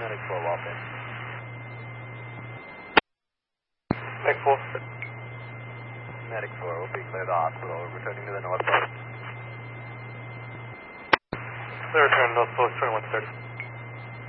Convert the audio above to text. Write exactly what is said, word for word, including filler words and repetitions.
Medic four, Walton. Medic four. Medic four, will be clear the hospital. We're returning to the north post. Clear return north post, twenty-one thirty.